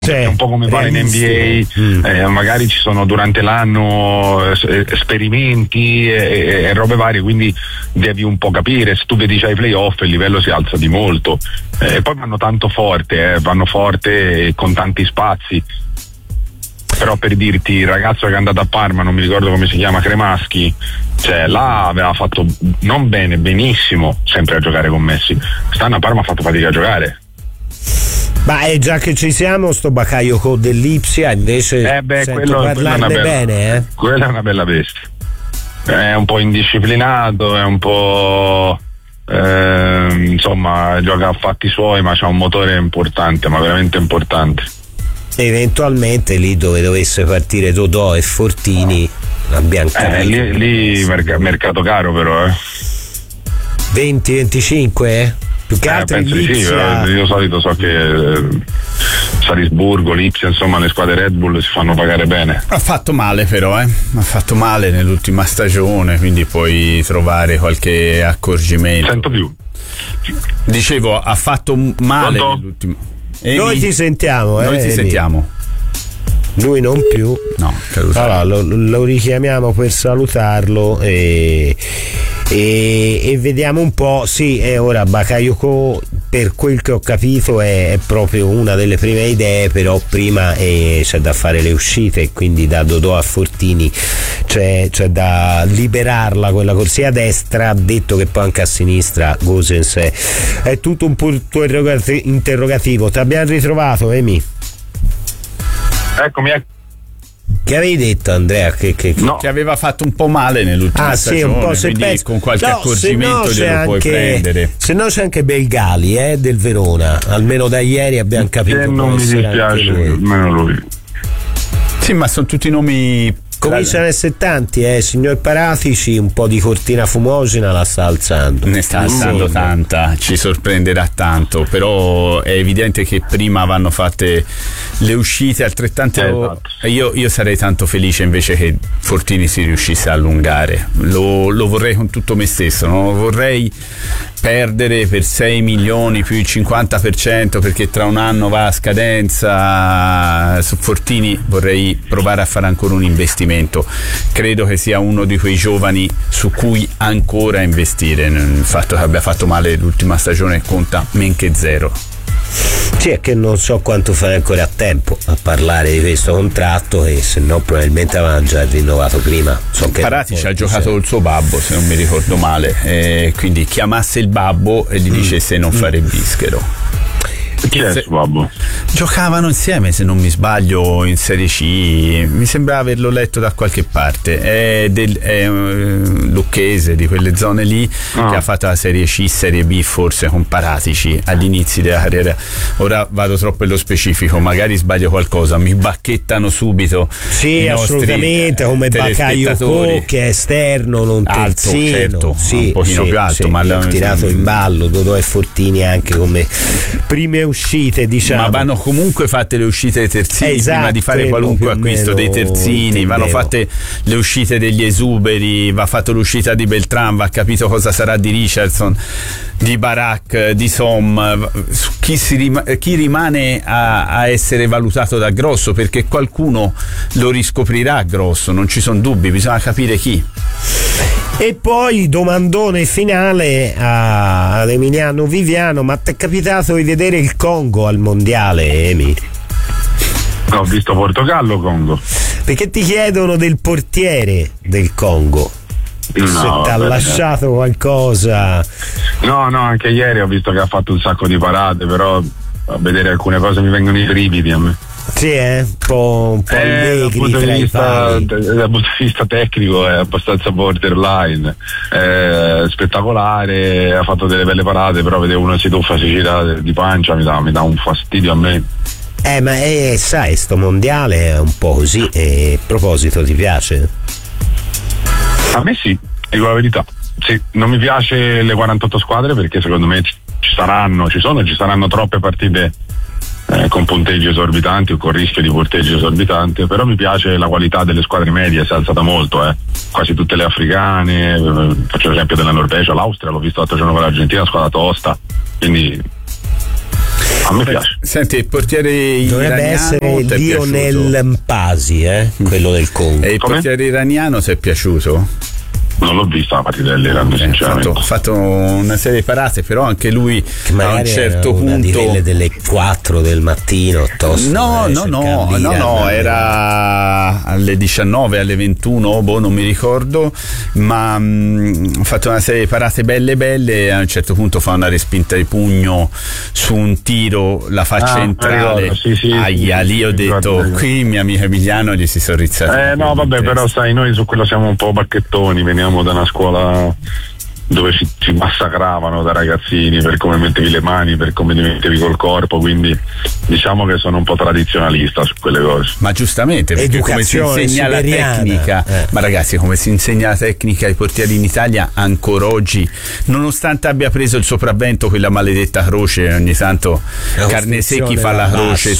È un po' come fare in NBA, magari ci sono durante l'anno esperimenti e robe varie, quindi devi un po' capire. Se tu vedi già i playoff il livello si alza di molto, e poi vanno tanto forte, vanno forte con tanti spazi. Però per dirti, il ragazzo che è andato a Parma, non mi ricordo come si chiama, Cremaschi, cioè là aveva fatto non bene, benissimo sempre a giocare con Messi. Quest'anno a Parma ha fatto fatica a giocare. Ma già che ci siamo, sto Bakayoko dell'Ipsia invece quello parlarne bene, quella è una bella bestia, è un po' indisciplinato, è un po' insomma gioca a fatti suoi, ma c'ha un motore importante, ma veramente importante. Eventualmente lì dove dovesse partire Totò e Fortini abbiamo capito. Lì mercato caro però 20-25 più che altro penso di sì, io solito so che Salisburgo, Lipsia, insomma le squadre Red Bull si fanno pagare bene. Ha fatto male però, ha fatto male nell'ultima stagione, quindi puoi trovare qualche accorgimento. Sento più. Dicevo, ha fatto male nell'ultima. Noi ti sentiamo, Noi ti sentiamo. Lui non più. No, allora lo richiamiamo per salutarlo e vediamo un po'. Sì, ora Bakayoko, per quel che ho capito, è proprio una delle prime idee, però prima c'è da fare le uscite, quindi da Dodò a Fortini c'è da liberarla quella corsia a destra. Ha detto che poi anche a sinistra Gosens è tutto un punto interrogativo. Ti abbiamo ritrovato, Emi? Eccomi. Che avevi detto, Andrea? No. Che aveva fatto un po' male nell'ultima stagione, un po', quindi con qualche accorgimento glielo puoi prendere. Se no c'è anche Belgali del Verona, almeno da ieri abbiamo capito. Non mi dispiace, almeno lui. Sì, ma sono tutti nomi. Cominciano a essere tanti, signor Paratici, un po' di cortina fumogena la sta alzando. Ne sta alzando tanta, ci sorprenderà tanto, però è evidente che prima vanno fatte le uscite altrettante. Esatto. Io sarei tanto felice invece che Fortini si riuscisse a allungare, lo vorrei con tutto me stesso, non lo vorrei perdere per 6 milioni più il 50% perché tra un anno va a scadenza. Su Fortini vorrei provare a fare ancora un investimento. Credo che sia uno di quei giovani su cui ancora investire. Il fatto che abbia fatto male l'ultima stagione conta men che zero. Sì, è che non so quanto fare ancora a tempo a parlare di questo contratto, e se no probabilmente avevano già rinnovato prima. Paratici ha giocato il suo babbo, se non mi ricordo male, quindi chiamasse il babbo e gli dicesse non fare bischero. Chi è il suo babbo? Giocavano insieme, se non mi sbaglio, in Serie C, mi sembra averlo letto da qualche parte. È lucchese, di quelle zone lì, che ha fatto la Serie C, Serie B forse con Paratici agli inizi della carriera. Ora vado troppo nello specifico, magari sbaglio qualcosa, mi bacchettano subito. Sì, assolutamente, come Bakayoko che è esterno, non terzino, certo, un pochino più alto, ma l'hanno tirato in ballo Dodò e Fortini anche come prime uscite, diciamo. Ma vanno comunque fatte le uscite dei terzini, prima di fare qualunque acquisto dei terzini, vanno fatte le uscite degli esuberi, va fatto l'uscita di Beltran, va capito cosa sarà di Richardson, di Barak, di Som, chi rimane a essere valutato da Grosso, perché qualcuno lo riscoprirà Grosso, non ci sono dubbi, bisogna capire chi. E poi domandone finale ad Emiliano Viviano: ma ti è capitato di vedere il Congo al mondiale, Emi? Ho visto Portogallo-Congo. Perché ti chiedono del portiere del Congo. Se ti ha lasciato qualcosa. No, anche ieri ho visto che ha fatto un sacco di parate, però a vedere alcune cose mi vengono i brividi a me. Sì, un po' dal punto di vista tecnico è abbastanza borderline, spettacolare, ha fatto delle belle parate, però vedere uno si tuffa, si gira di pancia, mi dà un fastidio a me. Ma sai, sto mondiale è un po' così. A proposito, ti piace? A me sì, dico la verità. Sì, non mi piace le 48 squadre perché secondo me ci saranno troppe partite con punteggi esorbitanti o con rischio di punteggi esorbitanti, però mi piace la qualità delle squadre medie, si è alzata molto, quasi tutte le africane, faccio l'esempio della Norvegia, l'Austria l'ho visto l'altro giorno con l'Argentina, squadra tosta, quindi A me piace. Senti, il portiere dovrebbe essere Lionel Mpasi, quello del Congo. E il portiere iraniano ti è piaciuto? Non l'ho vista la partita dell'Iran, sinceramente. Ha fatto una serie di parate, però anche lui che a un certo una punto di quelle delle 4 del mattino tosto, no, era alle 19, alle 21, non mi ricordo, ma ha fatto una serie di parate belle e a un certo punto fa una respinta di pugno su un tiro, la fa centrale. Lì ho detto, qui il mio amico Emiliano gli si sono rizzati. No, vabbè, però sai, noi su quello siamo un po' bacchettoni, veniamo da una scuola dove ci massacravano da ragazzini per come mettevi le mani, per come ti mettevi col corpo, quindi diciamo che sono un po' tradizionalista su quelle cose. Ma giustamente, perché come si insegna la tecnica, ma ragazzi, come si insegna la tecnica ai portieri in Italia ancora oggi, nonostante abbia preso il sopravvento quella maledetta croce, ogni tanto Carnesecchi fa la croce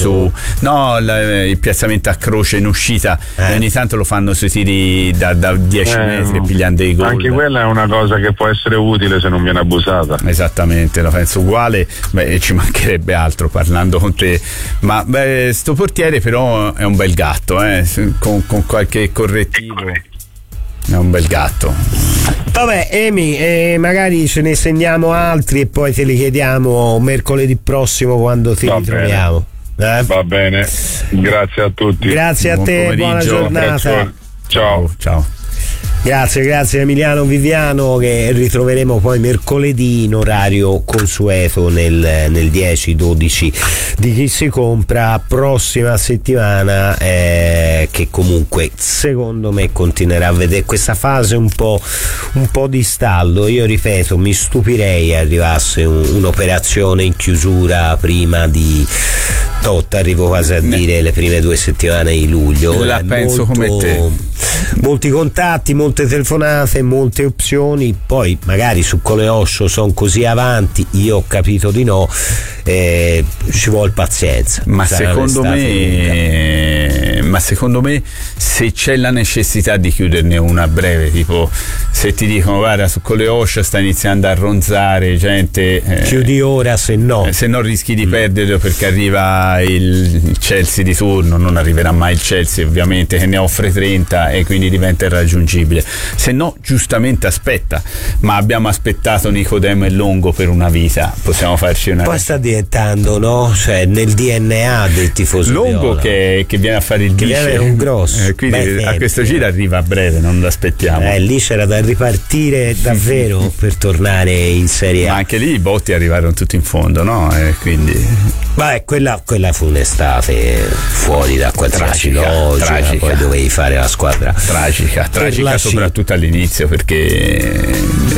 il piazzamento a croce in uscita, e ogni tanto lo fanno sui tiri da 10 metri pigliando i gol. Anche quella è una cosa che può essere utile se non viene abusata. Esattamente, la penso uguale. Ci mancherebbe altro parlando con te, ma sto portiere però è un bel gatto, con qualche correttivo è un bel gatto. Vabbè, Emi, magari ce ne segniamo altri e poi te li chiediamo mercoledì prossimo quando ti ritroviamo. Va bene, grazie a tutti. Grazie a te, buona giornata. Ciao. Grazie Emiliano Viviano, che ritroveremo poi mercoledì in orario consueto nel 10-12 di Chi si compra. Prossima settimana che comunque secondo me continuerà a vedere questa fase un po' di stallo. Io ripeto, mi stupirei arrivasse un'operazione in chiusura prima di arrivo quasi a dire le prime 2 settimane di luglio. La penso come te. Molti contatti, molte telefonate, molte opzioni, poi magari su Coleoscio sono così avanti, io ho capito di no, ci vuole pazienza. Ma secondo me se c'è la necessità di chiuderne una a breve, tipo se ti dicono guarda su Coleoscio sta iniziando a ronzare gente, chiudi ora, se no rischi di perderlo, perché arriva il Chelsea di turno. Non arriverà mai il Chelsea ovviamente, che ne offre 30 e quindi diventa irraggiungibile. Se no giustamente aspetta, ma abbiamo aspettato Nicodemo e Longo per una vita, possiamo farci una poi sta diventando, no? Cioè nel DNA del tifoso Longo che viene a fare il vice, è un grosso, quindi a questo giro arriva a breve, non lo aspettiamo. Lì c'era da ripartire davvero per tornare in Serie A. Ma anche lì i botti arrivarono tutti in fondo, no? Quindi quella fu un'estate fuori da qualsiasi logica, poi dovevi fare la squadra tragica soprattutto all'inizio, perché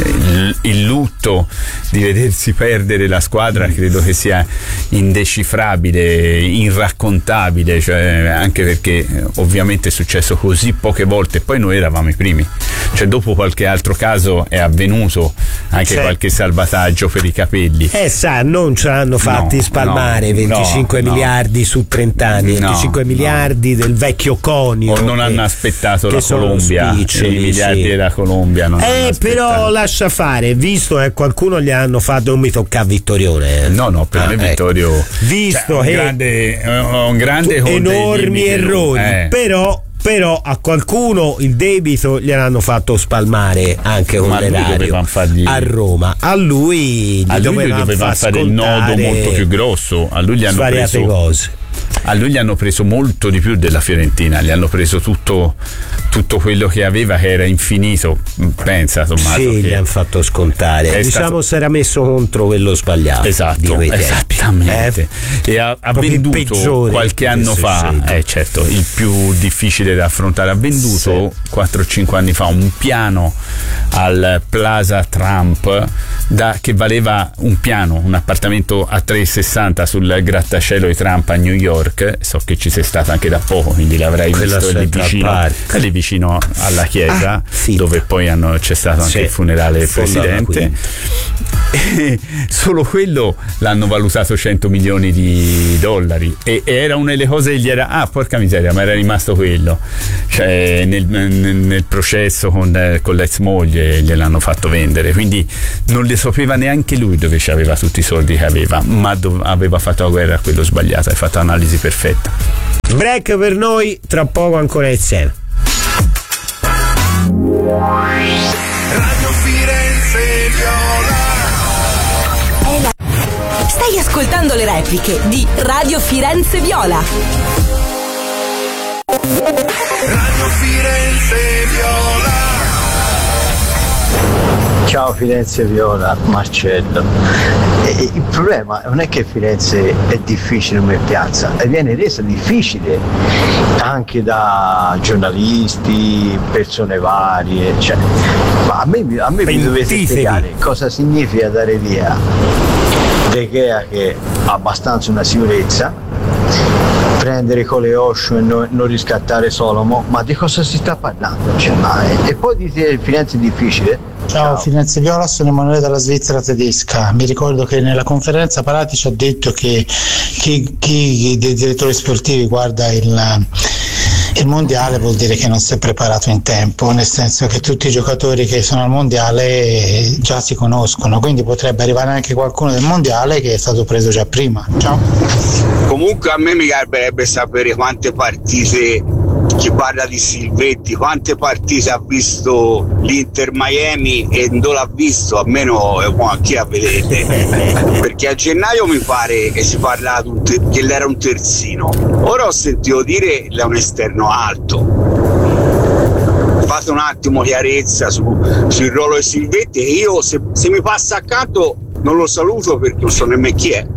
il lutto di vedersi perdere la squadra credo che sia indecifrabile, irraccontabile, cioè, anche perché ovviamente è successo così poche volte, poi noi eravamo i primi, cioè dopo qualche altro caso è avvenuto anche qualche salvataggio per i capelli, non ci hanno fatti spalmare 25 miliardi su 30 anni, 25 miliardi del vecchio conio, o non hanno aspettato la Colombia, i miliardi della Colombia non però lascia fare, visto che qualcuno gli hanno fatto, non mi tocca a Vittorione, no, per me Vittorio visto un grande con enormi errori, però a qualcuno il debito gliel'hanno fatto spalmare anche con l'erario a Roma. A lui dovevano fare il nodo molto più grosso, a lui gli hanno preso cose. A lui gli hanno preso molto di più della Fiorentina, gli hanno preso tutto quello che aveva, che era infinito. Pensa Tommaso, gli hanno fatto scontare, si era messo contro quello sbagliato, esattamente. E ha venduto qualche anno fa, certo, il più difficile da affrontare, ha venduto 4-5 anni fa un piano al Plaza Trump che valeva un appartamento a 360 sul grattacielo di Trump a New York, so che ci sei stata anche da poco, quindi l'avrai visto, è lì vicino alla chiesa, dove poi c'è stato anche il funerale del presidente. E solo quello l'hanno valutato 100 milioni di dollari e era una delle cose che gli era porca miseria, ma era rimasto quello, cioè nel processo con l'ex moglie gliel'hanno fatto vendere, quindi non le sapeva neanche lui dove aveva tutti i soldi che aveva, ma aveva fatto la guerra a quello sbagliato. Hai fatto l'analisi perfetta. Break per noi, tra poco ancora insieme. Radio Firenze Viola. Stai ascoltando le repliche di Radio Firenze Viola. Radio Firenze Viola. Ciao Firenze Viola, Marcello. Il problema non è che Firenze è difficile come piazza, viene resa difficile anche da giornalisti, persone varie, cioè, ma a me mi dovete spiegare cosa significa dare via De Gea, che ha abbastanza una sicurezza, prendere Coleoscio e non riscattare Solomo, ma di cosa si sta parlando? Cioè, e poi dite Firenze è difficile? Ciao Firenze Viola, sono Emanuele dalla Svizzera tedesca. Mi ricordo che nella conferenza Parati ci ha detto che chi dei direttori sportivi guarda il mondiale vuol dire che non si è preparato in tempo, nel senso che tutti i giocatori che sono al mondiale già si conoscono, quindi potrebbe arrivare anche qualcuno del mondiale che è stato preso già prima. Ciao. Comunque a me mi piacerebbe sapere quante partite, chi parla di Silvetti, quante partite ha visto l'Inter Miami e non l'ha visto, almeno chi a vedete, perché a gennaio mi pare che si parlava che era un terzino, ora ho sentito dire che è un esterno alto. Fate un attimo chiarezza sul ruolo di Silvetti, e io se mi passa accanto non lo saluto perché non so nemmeno chi è.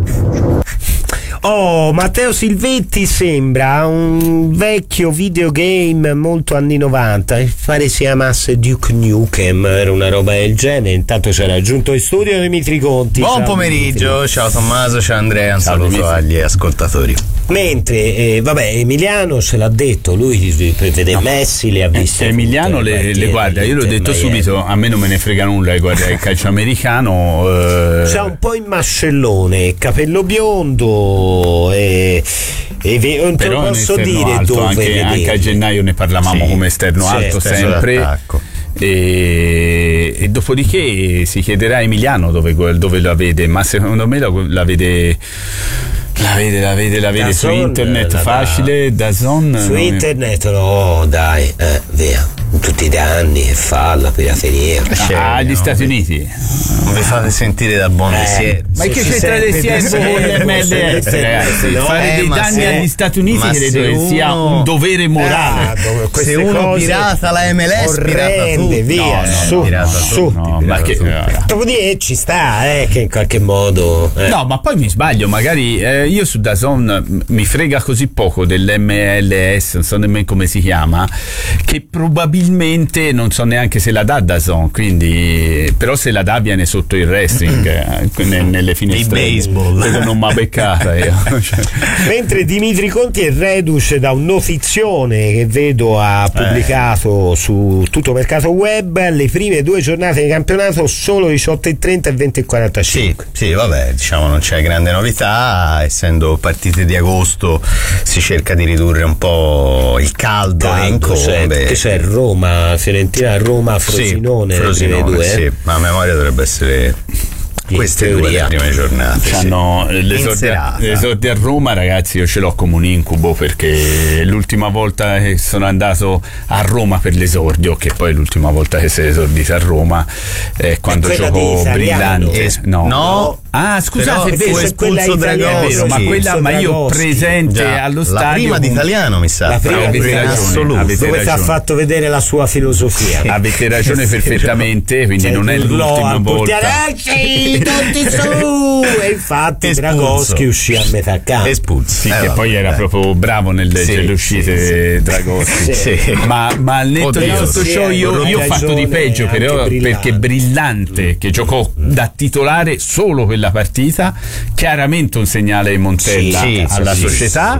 Matteo Silvetti sembra un vecchio videogame molto anni 90, pare si chiamasse Duke Nukem, era una roba del genere. Intanto c'era raggiunto in studio Dimitri Conti. Buon pomeriggio, ciao Tommaso, ciao Andrea, un saluto agli ascoltatori. Mentre Emiliano ce l'ha detto, lui vede Messi, le ha viste Emiliano le guarda, io l'ho detto subito, a me non me ne frega nulla, guarda il calcio americano. C'ha un po' in mascellone, capello biondo e non te lo posso dire alto, dove anche a gennaio ne parlavamo come esterno alto sempre. E dopodiché si chiederà a Emiliano dove la vede, ma secondo me la vede su internet, facile, DAZN su internet, via tutti i danni e fa la pirateria agli Stati Uniti. Non vi fate sentire da buon mestiere. Ma che c'entra del CSU con l'MLS, ragazzi? Fare dei danni agli Stati Uniti credo che sia un dovere morale. Se uno pirata la MLS, pirata tu. Via, su. Ma che dopodiché ci sta, che in qualche modo no, ma poi mi sbaglio, magari io su DAZN mi frega così poco dell'MLS, non so nemmeno come si chiama, che probabilmente non so neanche se la dà DAZN, quindi però se la dà viene sotto il wrestling nelle finestre di baseball, non mi ha beccata io. Mentre Dimitri Conti è reduce da un notizione che vedo ha pubblicato su Tutto Mercato Web, le prime 2 giornate di campionato solo 18:30 e 20:45. Sì, vabbè, diciamo non c'è grande novità, essendo partite di agosto si cerca di ridurre un po' il caldo che incombe. Che c'è Roma, Fiorentina, Roma, Frosinone, Frosinone, le prime 2. sì, ma a memoria dovrebbe essere queste 2 le prime giornate. L'esordio a Roma, ragazzi, io ce l'ho come un incubo, perché l'ultima volta che sono andato a Roma per l'esordio, che poi l'ultima volta che si è esordito a Roma è quando giocò Brillante. No. Ah, scusate, fu espulso Dragoschi, ma io presente allo stadio. La prima d'italiano, mi sa. La prima dove ti ha fatto vedere la sua filosofia. Avete ragione perfettamente, quindi non è l'ultima volta. Tutti su! E infatti Dragoschi uscì a metà campo. Espulso. Che poi era proprio bravo nelle uscite Dragoschi. Ma al netto di tutto ciò io ho fatto di peggio, però, perché Brillante, che giocò da titolare solo quella quella partita, chiaramente un segnale di Montella alla società,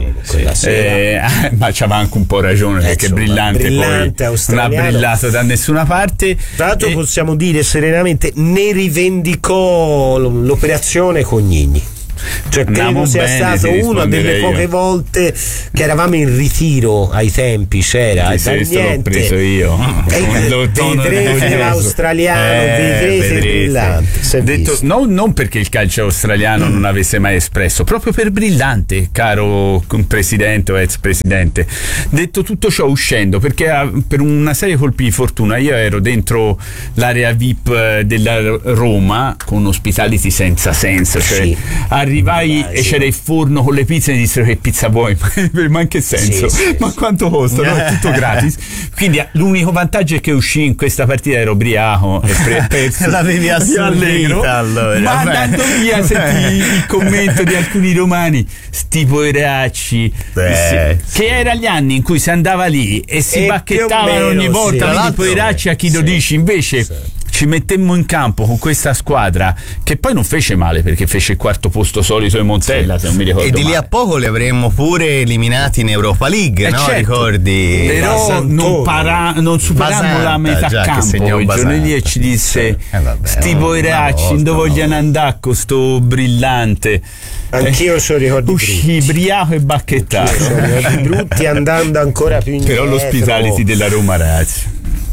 ma c'aveva anche un po' ragione, perché brillante poi non ha brillato da nessuna parte. Tra l'altro possiamo dire serenamente, ne rivendicò l'operazione Cognini. Cioè credo sia stato una delle poche volte che eravamo in ritiro ai tempi, c'era l'ho preso io vedrete l'australiano, vedrete brillante. Detto, non perché il calcio australiano non avesse mai espresso, proprio per brillante, caro presidente o ex presidente. Detto tutto ciò, uscendo, perché per una serie colpi di fortuna io ero dentro l'area VIP della Roma con ospitality senza senso, cioè arrivai e c'era il forno con le pizze e mi dissero: che pizza vuoi? Ma in che senso? Ma quanto costa? No, è tutto gratis. Quindi l'unico vantaggio è che uscì in questa partita, ero ubriaco e l'avevi assorbita allora. Ma andando via sentì il commento di alcuni romani, sti poveracci, che era gli anni in cui si andava lì e si bacchettavano ogni volta, poveracci a chi lo dici. Invece ci mettemmo in campo con questa squadra che poi non fece male, perché fece il quarto posto solito in Montella, se non mi ricordo e di lì a poco li avremmo pure eliminati in Europa League, no? Certo. Ricordi? Però non superammo la metà campo il giorno lì e ci disse: sti poveracci dove vogliono andare con sto brillante. Anch'io so ricordi uscì briaco e bacchettato, ricordi brutti, andando ancora più indietro. Però l'ospitality della Roma, ragazzi,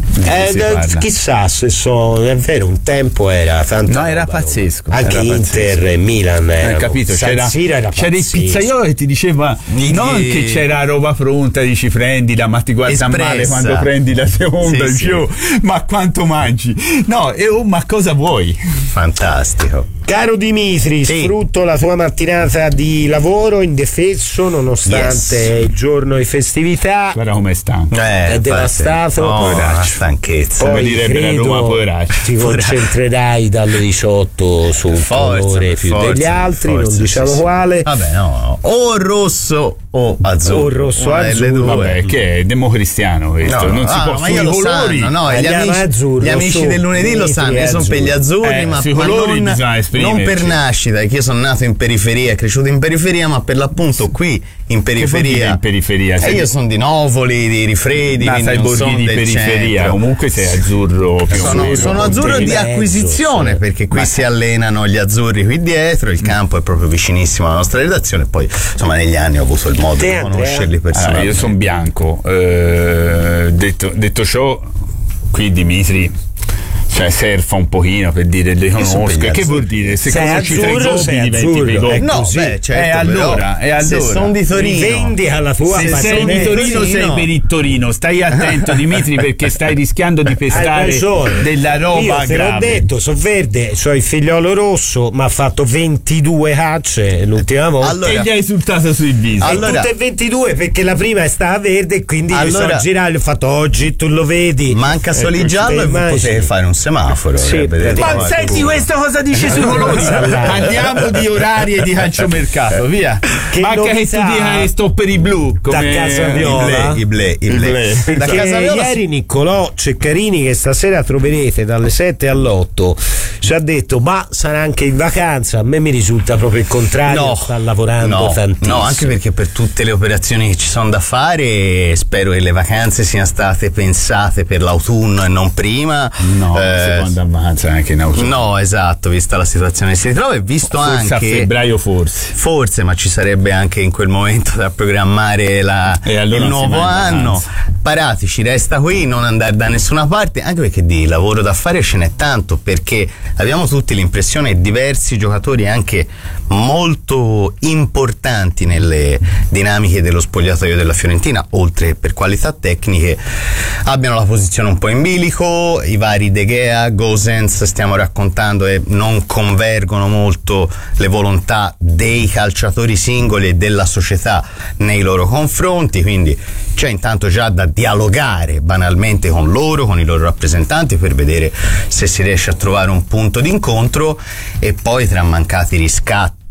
chissà se è vero, un tempo era tanto, no, era pazzesco, anche era Inter pazzesco. E Milan capito, c'era il pizzaiolo che ti diceva non che c'era roba pronta, dici prendila ma ti guarda male quando prendi la seconda, ma quanto mangi, ma cosa vuoi? Fantastico. Caro Dimitri, sfrutto la tua mattinata di lavoro indefesso nonostante il giorno di festività. Guarda come sta, è devastato, stanchezza. Come direbbe la Roma, poveraccio. Ti concentrerai dalle 18 su un colore più degli altri, non diciamo quale. Vabbè, no, o rosso o azzurro, o rosso azzurro. Vabbè, che è democristiano questo, non si può. Ma io lo colori, gli amici del lunedì lo sanno, io sono per gli azzurri, ma non per nascita, che io sono nato in periferia, cresciuto in periferia, ma per l'appunto qui in periferia. E io sono di Novoli, di Rifredi, sai, borghi di periferia, centro. Comunque sei azzurro più sono azzurro di acquisizione, perché qui si allenano gli azzurri qui dietro, il campo è proprio vicinissimo alla nostra redazione, poi insomma negli anni ho avuto il modo di conoscerli personalmente. Io sono bianco, detto ciò, qui Dimitri surfa un pochino per dire le conosco, che vuol dire se conosci tra i gobbi diventi bigotto. No, certo, allora se sono di Torino, vendi alla tua, se sei di Torino sei per il Torino, stai attento Dimitri, perché stai rischiando di pestare della roba io te grave. l'ho detto, so verde, c'ho il figliolo rosso, ma ha fatto 22 cacce l'ultima volta e gli hai insultato sui viso. Tutte e 22, perché la prima è stata verde e quindi io sono girato e ho fatto: oggi tu lo vedi, manca solo il giallo e potevi fare un semaforo. Ma senti questo cosa dice sui colori? Andiamo di orari e di calciomercato, via. Manca che tu dica che sto per i blu, come da Casa Viola, i ble. Da Casa Viola. Ieri Niccolò Ceccarini, che stasera troverete dalle 7 all'8, ci ha detto: ma sarà anche in vacanza. A me mi risulta proprio il contrario, sta lavorando tantissimo. No, anche perché per tutte le operazioni che ci sono da fare spero che le vacanze siano state pensate per l'autunno e non prima. Secondo avanza anche in autunno. No, esatto, vista la situazione che si ritrova e visto forse anche a febbraio forse, ma ci sarebbe anche in quel momento da programmare il nuovo anno. Parati, ci resta qui, non andare da nessuna parte, anche perché di lavoro da fare ce n'è tanto, perché abbiamo tutti l'impressione che diversi giocatori anche molto importanti nelle dinamiche dello spogliatoio della Fiorentina, oltre per qualità tecniche, abbiano la posizione un po' in bilico. I vari De Gea, Gosens, stiamo raccontando, e non convergono molto le volontà dei calciatori singoli e della società nei loro confronti, quindi c'è intanto già da dialogare banalmente con loro, con i loro rappresentanti, per vedere se si riesce a trovare un punto d'incontro. E poi tra mancati riscatti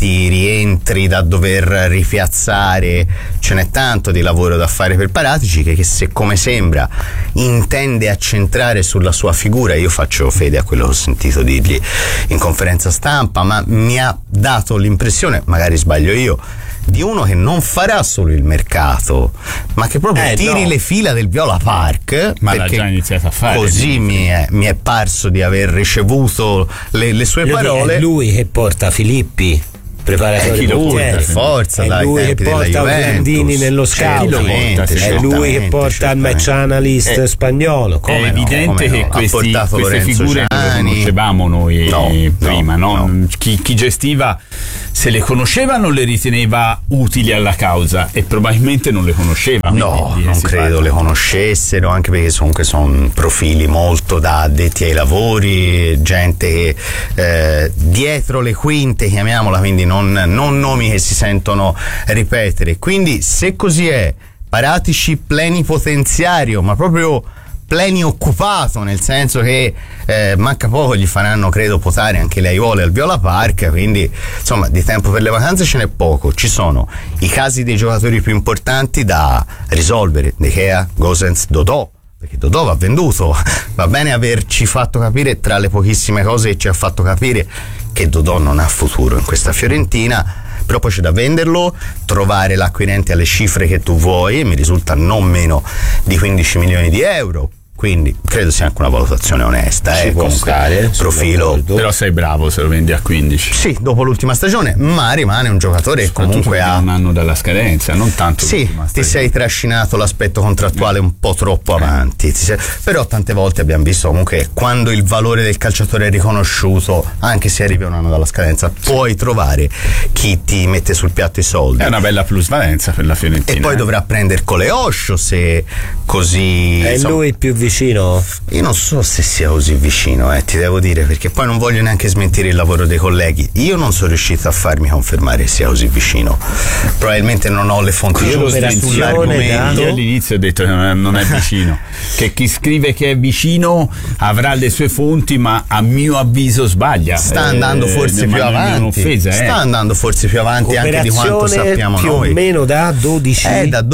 parti, rientri da dover ripiazzare, ce n'è tanto di lavoro da fare per Paratici, che se come sembra intende accentrare sulla sua figura. Io faccio fede a quello che ho sentito dirgli in conferenza stampa, ma mi ha dato l'impressione, magari sbaglio io, di uno che non farà solo il mercato, ma che proprio tiri le fila del Viola Park. Ma l'ha già iniziato a fare. Così mi è parso di aver ricevuto le sue parole. È lui che porta Filippi, preparatore per forza, è lui che porta Orlandini nello scouting, è lui che porta il match analyst spagnolo. È evidente che queste figure non le conoscevamo noi prima, no? Chi gestiva, se le conosceva, non le riteneva utili alla causa, e probabilmente non le conosceva. No, non credo le conoscessero, anche perché comunque sono profili molto da addetti ai lavori, gente che dietro le quinte, chiamiamola, quindi non nomi che si sentono ripetere. Quindi se così è, Paratici plenipotenziario, ma proprio plenioccupato, nel senso che manca poco, gli faranno credo potare anche le aiuole al Viola Park, quindi insomma di tempo per le vacanze ce n'è poco. Ci sono i casi dei giocatori più importanti da risolvere: De Gea, Gosens, Dodò, perché Dodò va venduto. Va bene averci fatto capire, tra le pochissime cose che ci ha fatto capire, che Dodò non ha futuro in questa Fiorentina, però poi c'è da venderlo, trovare l'acquirente alle cifre che tu vuoi, e mi risulta non meno di 15 milioni di euro. Quindi credo sia anche una valutazione onesta, può stare, profilo. Però sei bravo se lo vendi a 15. Sì, dopo l'ultima stagione, ma rimane un giocatore che comunque ha un anno dalla scadenza, non tanto. Sì, ti sei trascinato l'aspetto contrattuale un po' troppo avanti. Però tante volte abbiamo visto comunque quando il valore del calciatore è riconosciuto, anche se arrivi un anno dalla scadenza, puoi trovare chi ti mette sul piatto i soldi. È una bella plusvalenza per la Fiorentina. E poi dovrà prendere Coleoscio, se così. È lui più vicino? Io non so se sia così vicino, ti devo dire, perché poi non voglio neanche smentire il lavoro dei colleghi. Io non sono riuscito a farmi confermare che sia così vicino. Probabilmente non ho le fonti giuste sull'argomento. Io all'inizio ho detto che non è vicino, che chi scrive che è vicino avrà le sue fonti, ma a mio avviso sbaglia. Sta andando forse più avanti. Sta andando forse più avanti anche di quanto sappiamo più noi. Più o meno da 12. Da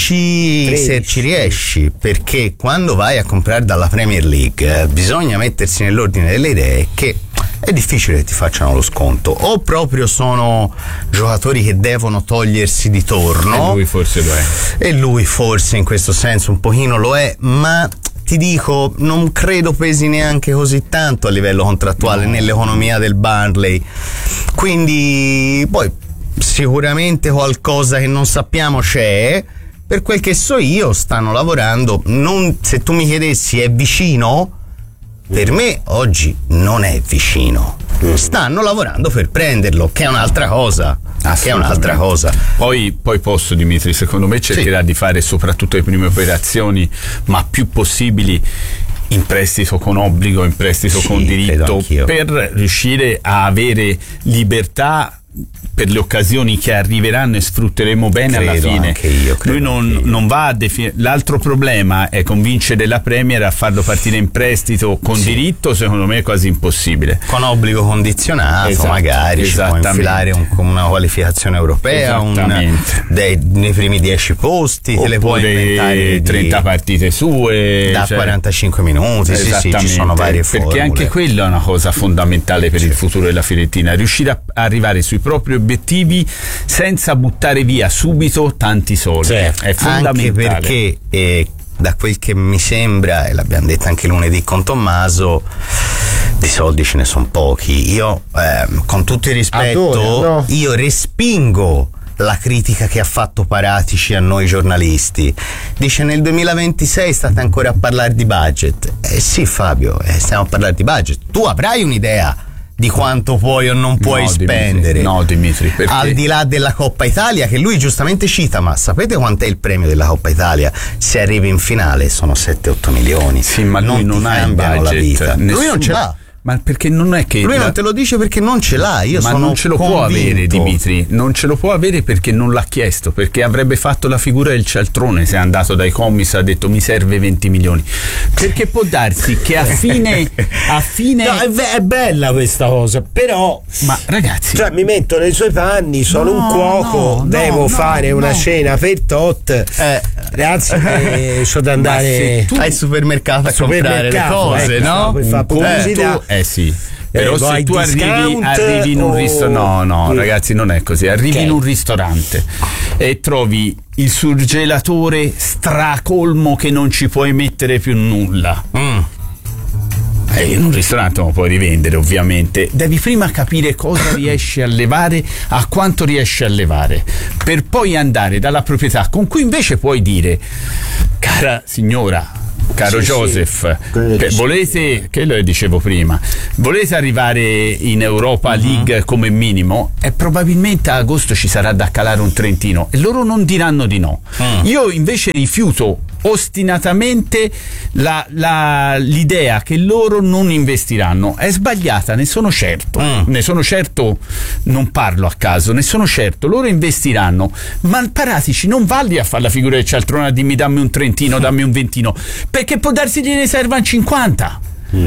12 13. Se ci riesci, perché quando vai a comprare dalla Premier League bisogna mettersi nell'ordine delle idee che è difficile che ti facciano lo sconto, o proprio sono giocatori che devono togliersi di torno, e lui forse lo è, e lui forse in questo senso un pochino lo è, ma ti dico, non credo pesi neanche così tanto a livello contrattuale nell'economia del Burnley. Quindi poi sicuramente qualcosa che non sappiamo c'è. Per quel che so io stanno lavorando. Se tu mi chiedessi è vicino, per me oggi non è vicino. Stanno lavorando per prenderlo, che è un'altra cosa. Poi posso, Dimitri, secondo me cercherà di fare soprattutto le prime operazioni, ma più possibili in prestito con obbligo, in prestito con diritto, per riuscire a avere libertà per le occasioni che arriveranno, e sfrutteremo bene alla fine. Lui non va a definire. L'altro problema è convincere la Premier a farlo partire in prestito con diritto, secondo me è quasi impossibile. Con obbligo condizionato, magari ci può infilare una qualificazione europea, nei primi 10 posti, te le puoi inventare 30 partite sue da 45 minuti. Sì, ci sono varie formule. Perché anche quello è una cosa fondamentale per il futuro della Fiorentina, riuscire a arrivare sui propri obiettivi senza buttare via subito tanti soldi. È fondamentale. Anche perché da quel che mi sembra, e l'abbiamo detto anche lunedì con Tommaso, di soldi ce ne sono pochi. Io con tutto il rispetto io respingo la critica che ha fatto Paratici a noi giornalisti. Dice nel 2026 state ancora a parlare di budget. Sì Fabio, stiamo a parlare di budget. Tu avrai un'idea di quanto puoi o non puoi spendere. Dimitri, perché? Al di là della Coppa Italia, che lui giustamente cita, ma sapete quant'è il premio della Coppa Italia? Se arrivi in finale sono 7-8 milioni. Sì, ma lui non ha il budget. Lui non ce l'ha. Ma perché non è che lui non te lo dice perché non ce l'ha, io ma sono non ce lo convinto. può avere Dimitri, non ce lo può avere perché non l'ha chiesto, perché avrebbe fatto la figura del cialtrone se è andato dai commissari e ha detto mi serve 20 milioni, perché può darsi che a fine no, è bella questa cosa, però ma ragazzi, cioè, mi metto nei suoi panni, sono un cuoco, devo fare una cena per tot, ragazzi, c'ho da andare al supermercato a comprare le cose, no? Per fare pubblicità. Sì. Però se tu arrivi in un ristorante, no, ragazzi, non è così. Arrivi in un ristorante e trovi il surgelatore stracolmo che non ci puoi mettere più nulla. In un ristorante non lo puoi rivendere, ovviamente. Devi prima capire cosa riesci a levare, a quanto riesci a levare, per poi andare dalla proprietà con cui invece puoi dire: cara signora, caro Joseph, volete, che lo dicevo prima, volete arrivare in Europa League come minimo? E probabilmente a agosto ci sarà da calare un trentino e loro non diranno di no. Io invece rifiuto ostinatamente l'idea che loro non investiranno. È sbagliata, ne sono certo, non parlo a caso, ne sono certo, loro investiranno, ma Paratici non valli a fare la figura del cialtrone, dimmi dammi un trentino, dammi un ventino, perché può darsi gliene servano 50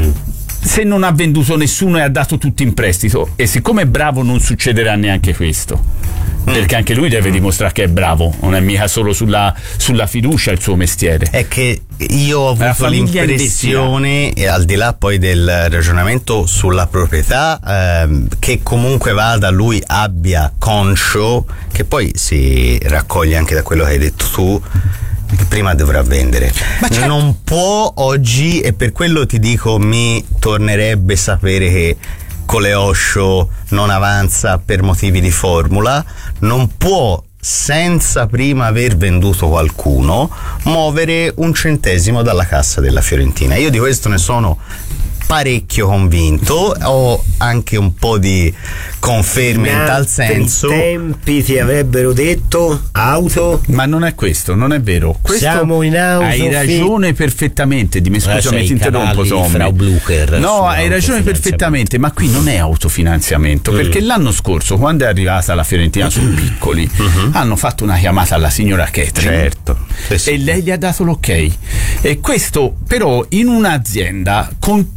se non ha venduto nessuno e ha dato tutti in prestito, e siccome è bravo non succederà neanche questo, perché anche lui deve dimostrare che è bravo, non è mica solo sulla fiducia il suo mestiere. È che io ho avuto l'impressione, al di là poi del ragionamento sulla proprietà, che comunque vada, lui abbia conscio, che poi si raccoglie anche da quello che hai detto tu, che prima dovrà vendere. Ma certo, non può oggi, e per quello ti dico mi tornerebbe sapere che Coleoscio non avanza per motivi di formula, non può senza prima aver venduto qualcuno muovere un centesimo dalla cassa della Fiorentina. Io di questo ne sono parecchio convinto, ho anche un po' di conferme in tal senso. I tempi ti avrebbero detto auto, ma non è questo, non è vero. Questo siamo in auto. Hai ragione perfettamente, scusami, ti interrompo, Tommy. No, hai ragione perfettamente, ma qui non è autofinanziamento, perché l'anno scorso, quando è arrivata la Fiorentina su piccoli, hanno fatto una chiamata alla signora Catherine, certo, e lei gli ha dato l'ok. E questo però in un'azienda con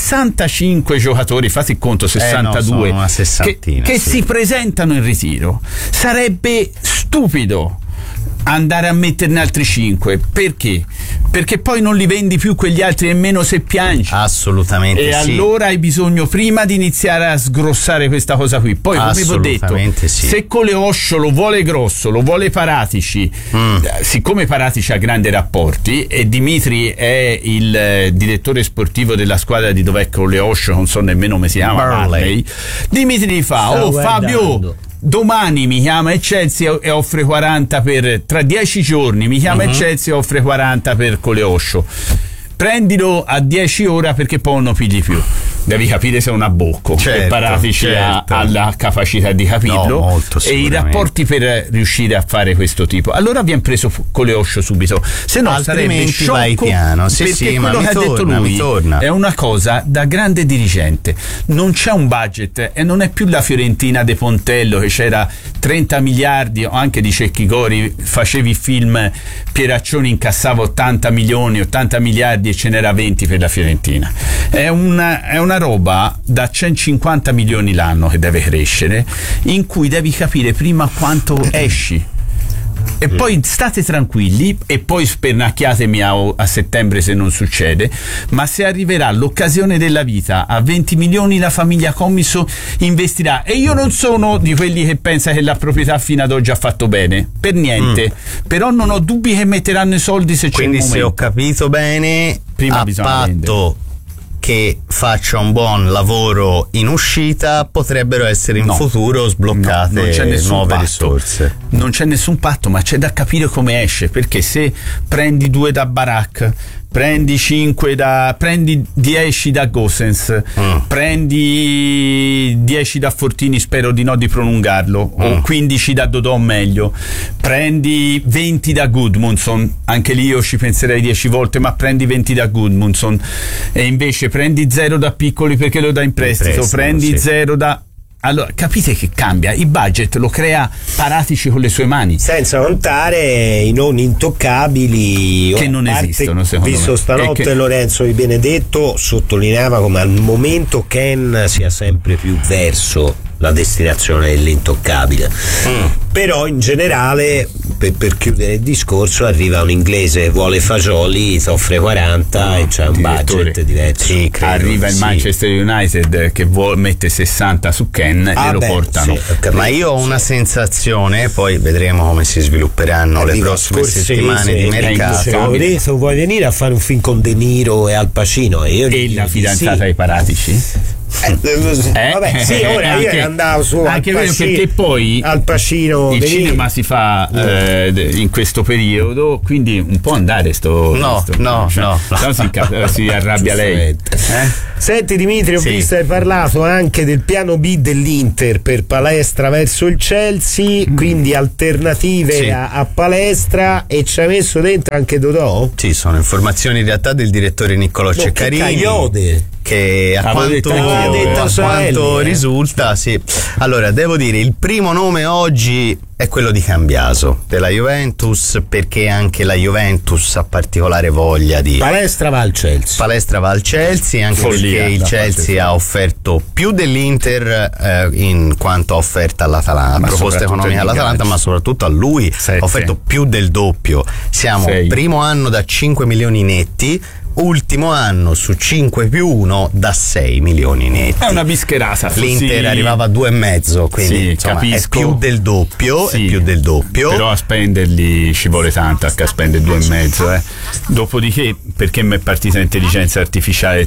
65 giocatori, fate il conto, 62, che si presentano in ritiro, sarebbe stupido andare a metterne altri 5. Perché? Perché poi non li vendi più quegli altri, nemmeno se piangi. Assolutamente e sì. Allora hai bisogno prima di iniziare a sgrossare questa cosa qui. Poi, come vi ho detto, sì, se Coleoscio lo vuole grosso, lo vuole Paratici, siccome Paratici ha grandi rapporti e Dimitri è il direttore sportivo della squadra di dov'è Coleoscio, non so nemmeno come si chiama, Barley, Dimitri gli fa: Fabio, domani mi chiama Chelsea e offre 40 tra 10 giorni mi chiama Chelsea e offre 40 per Coleoscio, prendilo a 10 ore perché poi non pigli più. Devi capire se è un abbocco, certo, e Paratici ha la capacità di capirlo, e i rapporti per riuscire a fare questo tipo. Allora abbiamo preso Coleoscio subito, se no sarebbe sciocco, vai piano. Sì, perché sì, quello ma che ha detto lui è una cosa da grande dirigente. Non c'è un budget e non è più la Fiorentina de Pontello che c'era 30 miliardi, o anche di Cecchigori, facevi il film Pieraccioni incassava 80 miliardi e ce n'era 20 per la Fiorentina. È una roba da 150 milioni l'anno che deve crescere, in cui devi capire prima quanto esci e poi state tranquilli e poi spernacchiatemi a settembre se non succede, ma se arriverà l'occasione della vita a 20 milioni la famiglia Commisso investirà. E io non sono di quelli che pensa che la proprietà fino ad oggi ha fatto bene, per niente, però non ho dubbi che metteranno i soldi se c'è un momento. Quindi, se ho capito bene, prima a patto che faccia un buon lavoro in uscita, potrebbero essere in futuro sbloccate nuove risorse. Non c'è nessun patto, ma c'è da capire come esce, perché se prendi 2 da Barak, prendi 10 da Gosens, prendi 10 da Fortini, spero di no di prolungarlo, o 15 da Dodò, meglio, prendi 20 da Gudmundsson, anche lì io ci penserei 10 volte, ma prendi 20 da Gudmundsson, e invece prendi 0 da Piccoli perché lo dà in prestito, prendi 0 da... Allora, capite che cambia? Il budget lo crea Paratici con le sue mani. Senza contare i non intoccabili che non esistono, secondo me. Visto stanotte Lorenzo Di Benedetto sottolineava come al momento Ken sia sempre più verso la destinazione dell'intoccabile. Però in generale, per chiudere il discorso, arriva un inglese, vuole fagioli, ti offre 40 e c'è un budget diverso. Sì, arriva il Manchester United che mette 60 su Ken e lo portano. Sì, ma io ho una sensazione, poi vedremo come si svilupperanno le prossime settimane di mercato. Ho detto, vuoi venire a fare un film con De Niro e Al Pacino? E la fidanzata ai Paratici? Vabbè, sì, ora io andavo su anche Al Pacino, perché poi Al Pacino il cinema si fa in questo periodo, quindi un po' andare no, si arrabbia lei. Senti Dimitri, ho visto hai parlato anche del piano B dell'Inter per Palestra verso il Chelsea, quindi alternative a Palestra, e ci hai messo dentro anche Dodò? Sì, sono informazioni in realtà del direttore Niccolò Ceccarini, Caiode, che a quanto risulta, sì. Allora, devo dire, il primo nome oggi è quello di Cambiaso della Juventus, perché anche la Juventus ha particolare voglia di... Palestra va al Chelsea, anche perché il Chelsea ha offerto più dell'Inter in quanto offerta all'Atalanta, proposta economica all'Atalanta, ma soprattutto a lui ha offerto più del doppio. Siamo primo anno da 5 milioni netti, ultimo anno su 5 più 1 da 6 milioni netti. È una bischerata. L'Inter arrivava a 2,5, quindi insomma, è più del doppio, è più del doppio. Però a spenderli ci vuole tanto, a spendere 2,5. Dopodiché, perché mi è partita intelligenza artificiale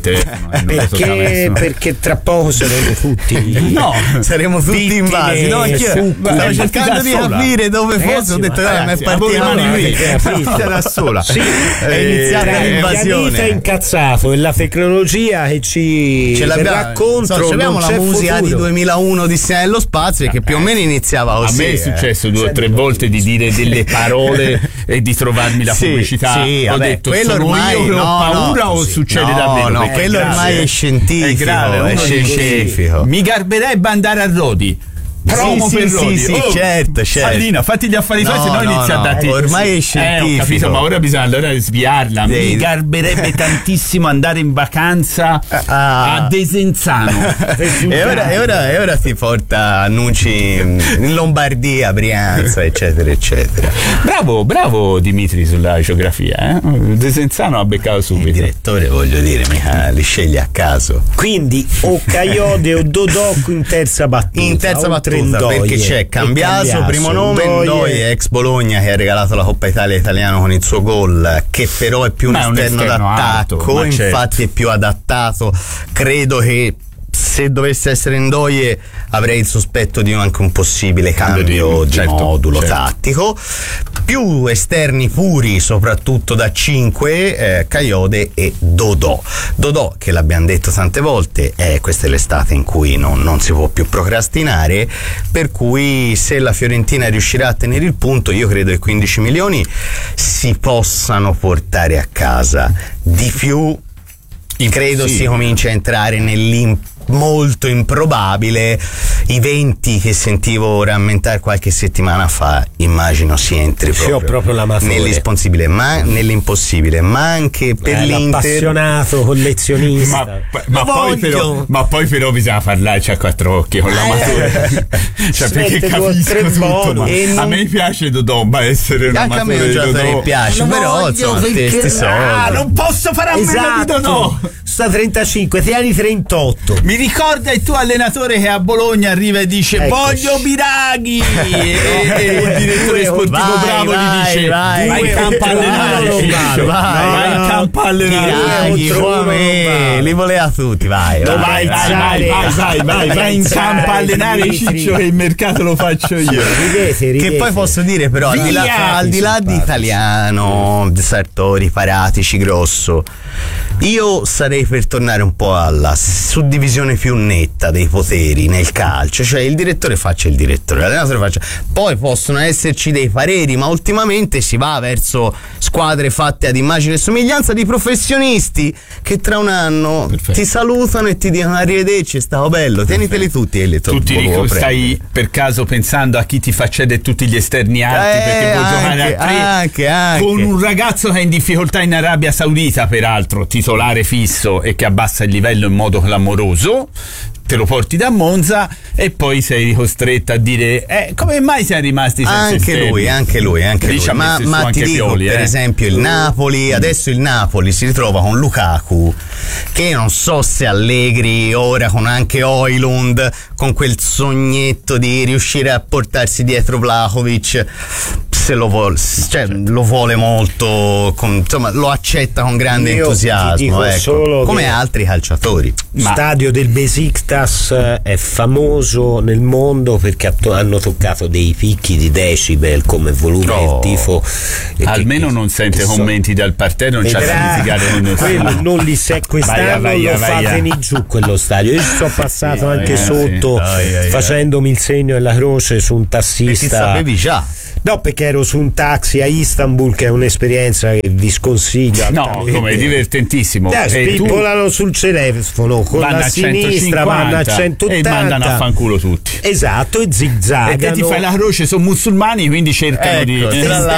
perché tra poco saremo tutti saremo tutti invasi. No, stavo cercando di capire dove fosse, ho detto mi è partita da sola. È iniziata l'invasione. È incazzato, e la tecnologia che ci verrà contro. Abbiamo la musica di 2001 di Sena nello spazio, che più o meno iniziava così. A me è successo 2 o 3 volte di dire delle parole e di trovarmi la pubblicità. Ho detto, quello ormai ho paura o succede davvero? No, quello ormai è scientifico. È scientifico. Mi garberebbe andare a Rodi. Promo per Rodi. Certo. Sandina, fatti gli affari tuoi, se no inizia a darti. Ormai è scientifico. Ho capito, ma ora bisogna sviarla. Mi garberebbe tantissimo andare in vacanza a Desenzano. e ora ti porta annunci in Lombardia, Brianza, eccetera, eccetera. Bravo Dimitri sulla geografia. Desenzano ha beccato subito. Il direttore, voglio dire, mica li sceglie a caso. Quindi o Caiode o Dodò in terza battuta. Perché c'è Cambiaso, primo nome, Ndoye, ex Bologna, che ha regalato la Coppa Italia italiano con il suo gol, che però è più un esterno d'attacco, infatti è più adattato. Credo che se dovesse essere Ndoye avrei il sospetto di anche un possibile cambio di modulo tattico. Più esterni puri, soprattutto da 5, Caiode e Dodò, che l'abbiamo detto tante volte, questa è l'estate in cui non si può più procrastinare, per cui se la Fiorentina riuscirà a tenere il punto, io credo che 15 milioni si possano portare a casa. Di più credo si comincia a entrare molto improbabile. I 20 che sentivo rammentare qualche settimana fa, immagino si entri proprio nell'impossibile, ma anche per l'Inter. Appassionato collezionista, ma poi però bisogna parlarci a 4 occhi con l'amatore, perché capisco tutto, ma a me piace Dodò, ma essere un amatore, anche a me un giocatore piace, però insomma questi soldi non posso fare a meno di Dodò. costa 35, tieni 38. Mi ricorda il tuo allenatore che a Bologna arriva e dice voglio Biraghi e il direttore sportivo bravo gli dice vai in campo a allenare, vai in campo a allenare, li voleva tutti, vai in campo a allenare Ciccio, che il mercato lo faccio io. Ridete. Che poi posso dire però al di là di Italiano, Sartori, Paratici, Grosso, io sarei per tornare un po' alla suddivisione più netta dei poteri nel calcio, cioè il direttore faccia il direttore, l'allenatore faccia, poi possono esserci dei pareri, ma ultimamente si va verso squadre fatte ad immagine e somiglianza di professionisti che tra un anno ti salutano e ti dicono arrivederci, è stato bello, tieniteli tutti e stai per caso pensando a chi ti fa cedere tutti gli esterni alti perché puoi giocare a tre anche. Con un ragazzo che è in difficoltà in Arabia Saudita, peraltro titolare fisso, e che abbassa il livello in modo clamoroso, te lo porti da Monza e poi sei costretto a dire come mai siamo rimasti senza esterni? Anche lui. Ma ti dico, Pioli, per esempio il Napoli, adesso il Napoli si ritrova con Lukaku, che non so se Allegri ora con anche Højlund, con quel sognetto di riuscire a portarsi dietro Vlahovic, se lo vuole, cioè lo vuole molto, insomma lo accetta con grande entusiasmo, ecco, come altri calciatori. Stadio del Besiktas è famoso nel mondo perché hanno toccato dei picchi di decibel come volume del tifo. Almeno non sente commenti dal parterre, non c'ha da litigare con nessuno. Non li quest'anno lo fatemi giù quello stadio. Io ci sono passato anche sotto facendomi il segno e la croce su un tassista. E ti sapevi già? No, perché ero su un taxi a Istanbul, che è un'esperienza che vi sconsiglio. No, come è divertentissimo. Spippolano sul telefono con la sinistra, vanno a 180 e mandano a fanculo tutti. Esatto, e zigzaggano. E te ti fai la croce, sono musulmani, quindi cercano di.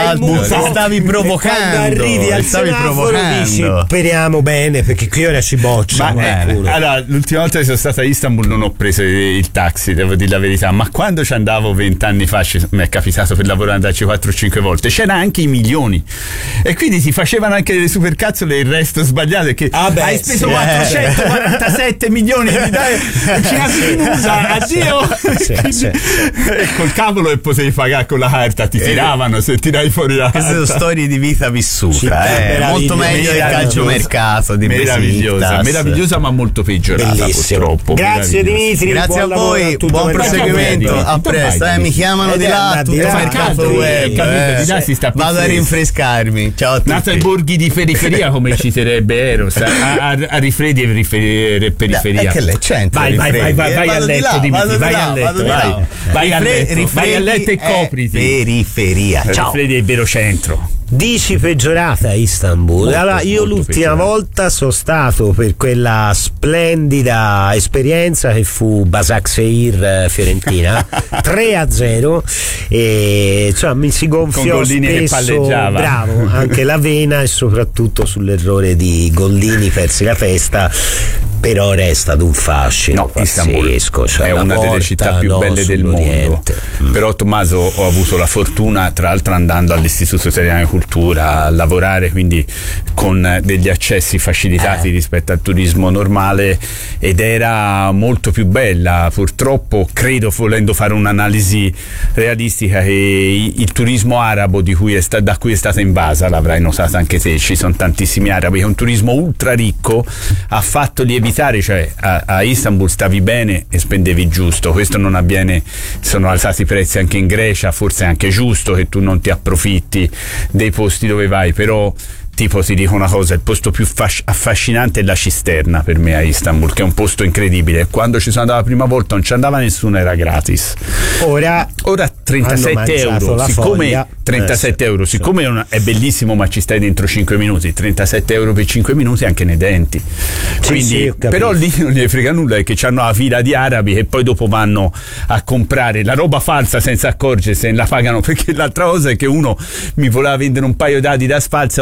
Stavi provocando. Quando arrivi al semaforo dici speriamo bene, perché qui ora ci boccia. Allora, l'ultima volta che sono stato a Istanbul non ho preso il taxi, devo dire la verità, ma quando ci andavo 20 anni fa mi è capitato per lavorare andarci 4 o 5 volte, c'era anche i milioni e quindi ti facevano anche delle supercazzole e il resto sbagliato, che hai speso 447 milioni di addio e col cavolo e potevi pagare con la carta, ti tiravano se tirai fuori la carta. Queste sono storie di vita vissuta, molto meglio del calciomercato di meravigliosa ma molto peggiorata purtroppo. Grazie Dimitri, grazie a voi, buon proseguimento, a presto, mi chiamano di là, tutto mercato web, vado a rinfrescarmi. Ciao a tutti. Nato ai borghi di periferia, come citerebbe Eros, a rifredi e periferia. Che lei c'entra? Vai a letto, Dimitri, vai a letto e copriti. Periferia. Ciao. Rifredi è il vero centro. Dici peggiorata Istanbul. Allora, io l'ultima volta sono stato per quella splendida esperienza che fu Başakşehir Fiorentina 3-0 e insomma mi si gonfiò spesso, bravo, anche la vena e soprattutto sull'errore di Gollini, persi la testa, però resta ad un fascino pazzesco, cioè è una delle città più belle del mondo. Però Tommaso, ho avuto la fortuna, tra l'altro andando all'Istituto Italiano di Cultura a lavorare, quindi con degli accessi facilitati rispetto al turismo normale, ed era molto più bella. Purtroppo credo, volendo fare un'analisi realistica, che il turismo arabo da cui è stata invasa, l'avrai notato anche te, ci sono tantissimi arabi, è un turismo ultra ricco, ha fatto lievitare, cioè a Istanbul stavi bene e spendevi giusto, questo non avviene, sono alzati i prezzi anche in Grecia, forse è anche giusto che tu non ti approfitti dei posti dove vai, però tipo ti dico una cosa, il posto più affascinante è la Cisterna per me a Istanbul, che è un posto incredibile. Quando ci sono andato la prima volta non ci andava nessuno, era gratis. Ora 37 euro, siccome 37 euro, siccome è bellissimo ma ci stai dentro 5 minuti, 37 euro per 5 minuti anche nei denti. Quindi, però lì non gli frega nulla, è che c'hanno la fila di arabi che poi dopo vanno a comprare la roba falsa senza accorgersi e la pagano, perché l'altra cosa è che uno mi voleva vendere un paio d'Adidas false a 80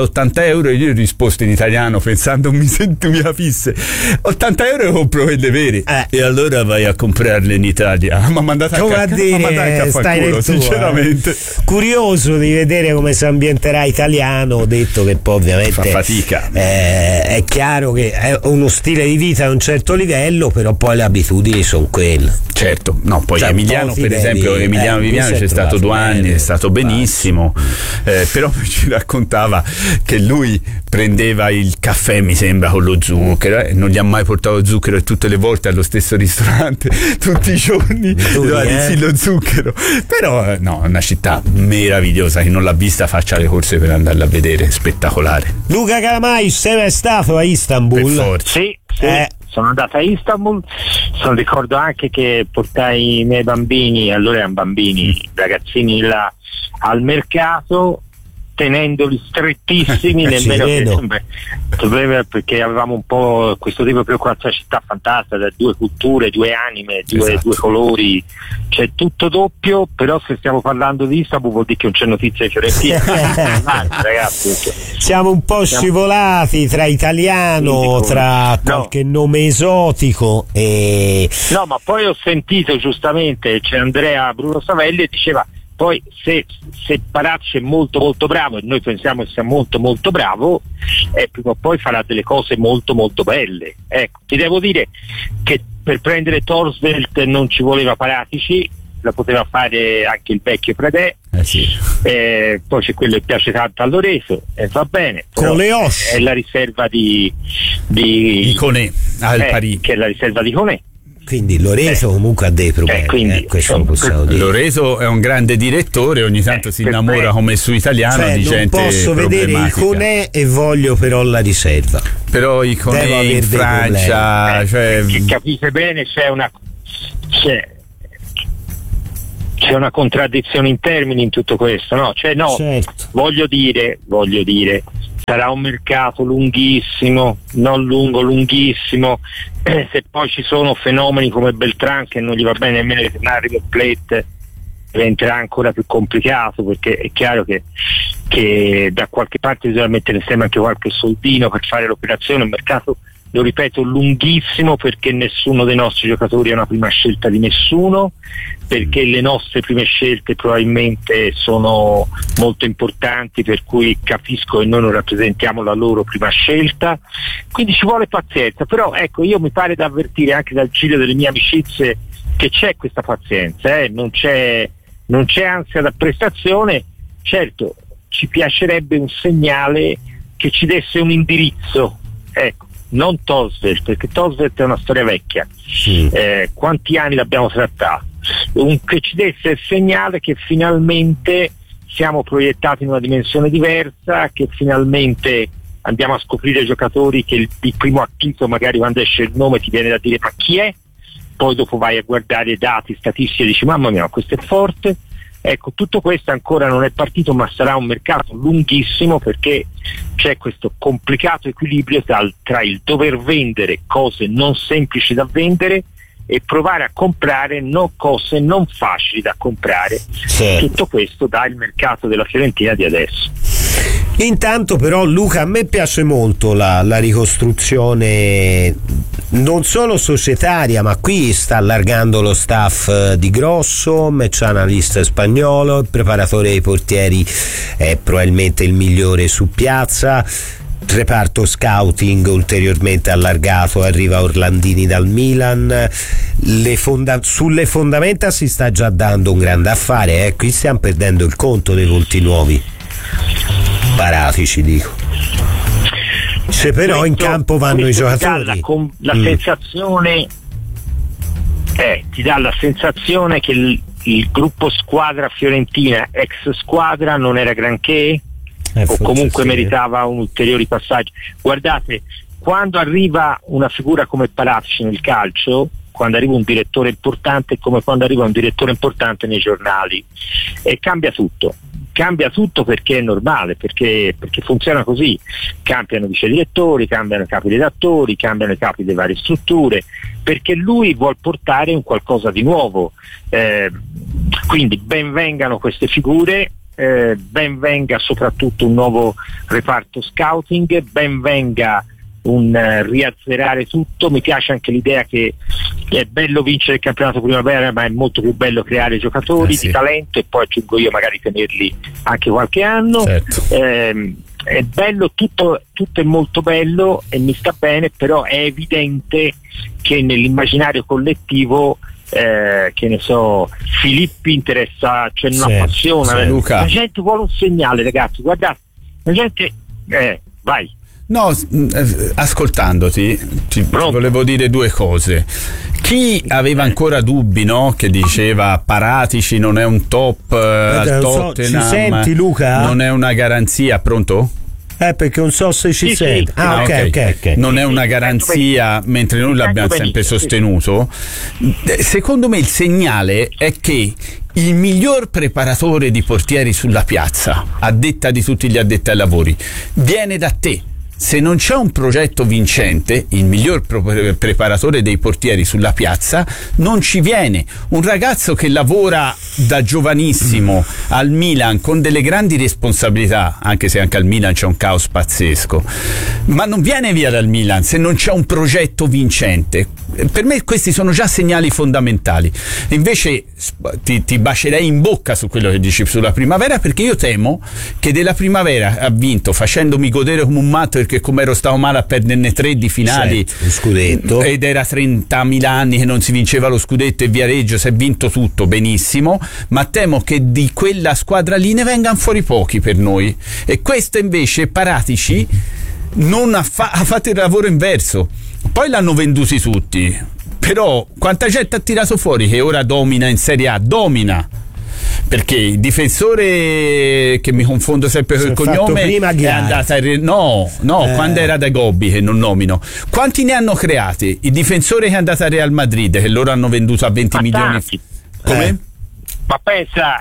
euro, io ho risposto in italiano pensando mi capisse, 80 euro compro quelle vere, e allora vai a comprarle in Italia. Ma mandate a stai sinceramente. Curioso di vedere come si ambienterà italiano. Ho detto che poi ovviamente fa fatica, è chiaro che è uno stile di vita a un certo livello, però poi le abitudini sono quelle. Certo, no, poi Emiliano per esempio, Emiliano Viviano c'è stato 2 anni, è stato benissimo, però ci raccontava che lui prendeva il caffè, mi sembra, con lo zucchero, non gli ha mai portato zucchero, e tutte le volte allo stesso ristorante tutti i giorni doveva dirsi lo zucchero. Però no, è una città meravigliosa, chi non l'ha vista faccia le corse per andarla a vedere, spettacolare. Luca Calamai, sei mai stato a Istanbul? Sì. Sono andato a Istanbul, ricordo anche che portai i miei bambini, allora erano bambini, ragazzini là al mercato, tenendoli strettissimi, nemmeno che perché avevamo un po' questo tipo di preoccupazione, città fantastica, da 2 culture, 2 anime, due colori, c'è tutto doppio. Però se stiamo parlando di Istanbul vuol dire che non c'è notizia di Fiorentina. Ragazzi, siamo un po' scivolati tra italiano, tra qualche nome esotico e... No, ma poi ho sentito giustamente, c'è Andrea Bruno Savelli e diceva poi se Paratici è molto molto bravo, e noi pensiamo che sia molto molto bravo, prima o poi farà delle cose molto molto belle. Ecco, ti devo dire che per prendere Torsvelt non ci voleva Paratici, la poteva fare anche il vecchio Pradè, poi c'è quello che piace tanto a Loreto, va bene, con le Osce è la riserva di Coné al Parì, che è la riserva di Coné. Quindi Loreto comunque ha dei problemi, questo lo possiamo dire. Loreto è un grande direttore, ogni tanto si innamora come su italiano di gente non posso vedere i Conè e voglio però la riserva. Però i Conè in Francia, capite bene, c'è una contraddizione in termini in tutto questo, no? Certo. Voglio dire, sarà un mercato lunghissimo, non lunghissimo, se poi ci sono fenomeni come Beltran che non gli va bene nemmeno il Mario Complete, diventerà ancora più complicato, perché è chiaro che da qualche parte bisogna mettere insieme anche qualche soldino per fare l'operazione. Un mercato, lo ripeto, lunghissimo, perché nessuno dei nostri giocatori è una prima scelta di nessuno, perché le nostre prime scelte probabilmente sono molto importanti, per cui capisco che noi non rappresentiamo la loro prima scelta, quindi ci vuole pazienza. Però ecco, io mi pare da avvertire anche dal giro delle mie amicizie che c'è questa pazienza, non c'è ansia da prestazione. Certo, ci piacerebbe un segnale che ci desse un indirizzo, ecco, non Torsvelt, perché Torsvelt è una storia vecchia, quanti anni l'abbiamo trattato, che ci desse il segnale che finalmente siamo proiettati in una dimensione diversa, che finalmente andiamo a scoprire giocatori che il primo acchito, magari quando esce il nome ti viene da dire ma chi è, poi dopo vai a guardare i dati, statistiche e dici mamma mia, questo è forte. Ecco, tutto questo ancora non è partito, ma sarà un mercato lunghissimo, perché c'è questo complicato equilibrio tra il dover vendere cose non semplici da vendere e provare a comprare cose non facili da comprare. Tutto questo dà il mercato della Fiorentina di adesso. Intanto però, Luca, a me piace molto la ricostruzione non solo societaria, ma qui sta allargando lo staff di Grosso, match analyst spagnolo, il preparatore dei portieri è probabilmente il migliore su piazza, reparto scouting ulteriormente allargato, arriva Orlandini dal Milan, sulle fondamenta si sta già dando un grande affare, qui stiamo perdendo il conto dei volti nuovi. Paratici, dico. Se però in campo vanno i giocatori, la sensazione ti dà la sensazione che il gruppo squadra fiorentina, ex squadra, non era granché, o comunque meritava un ulteriore passaggio. Guardate, quando arriva una figura come Paratici nel calcio, quando arriva un direttore importante, è come quando arriva un direttore importante nei giornali, e cambia tutto, perché è normale, perché funziona così. Cambiano vice direttori, cambiano i capi redattori, cambiano i capi delle varie strutture, perché lui vuol portare un qualcosa di nuovo, quindi ben vengano queste figure, ben venga soprattutto un nuovo reparto scouting, ben venga un riazzerare tutto. Mi piace anche l'idea che è bello vincere il campionato primavera, ma è molto più bello creare giocatori di talento, e poi aggiungo io magari tenerli anche qualche anno. Certo. È bello, tutto è molto bello e mi sta bene, però è evidente che nell'immaginario collettivo che ne so, Filippi interessa, c'è una passione, Luca. La gente vuole un segnale, ragazzi, guardate, la gente vai. No, ascoltandoti ti volevo dire due cose. Chi aveva ancora dubbi, no? Che diceva Paratici non è un top al Tottenham, ci senti, Luca? Non è una garanzia, pronto? Perché non so se ci senti. Ok. Non è una garanzia, mentre noi l'abbiamo sempre sostenuto. Secondo me il segnale è che il miglior preparatore di portieri sulla piazza, a detta di tutti gli addetti ai lavori, viene da te. Se non c'è un progetto vincente, il miglior preparatore dei portieri sulla piazza non ci viene. Un ragazzo che lavora da giovanissimo al Milan con delle grandi responsabilità, anche se anche al Milan c'è un caos pazzesco, ma non viene via dal Milan se non c'è un progetto vincente. Per me questi sono già segnali fondamentali. Invece ti bacerei in bocca su quello che dici sulla primavera, perché io temo che della primavera ha vinto facendomi godere come un matto, perché come ero stato male a perderne 3 di finali, lo scudetto, ed era 30.000 anni che non si vinceva lo scudetto, e Viareggio si è vinto tutto benissimo, ma temo che di quella squadra lì ne vengano fuori pochi per noi. E questo invece Paratici non ha fatto il lavoro inverso. Poi l'hanno venduti tutti, però quanta gente ha tirato fuori che ora domina in Serie A, perché il difensore, che mi confondo sempre con il cognome, è andata quando era da Gobbi, che non nomino, quanti ne hanno creati? Il difensore che è andato a Real Madrid, che loro hanno venduto a 20 milioni. Come? Ma pensa